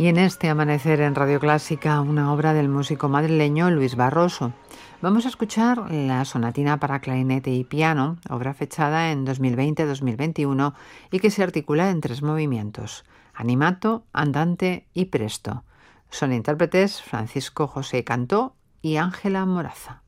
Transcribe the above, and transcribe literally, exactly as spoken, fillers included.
Y en este amanecer en Radio Clásica, una obra del músico madrileño Luis Barroso. Vamos a escuchar la sonatina para clarinete y piano, obra fechada en dos mil veinte dos mil veintiuno y que se articula en tres movimientos: animato, andante y presto. Son intérpretes Francisco José Cantó y Ángela Moraza.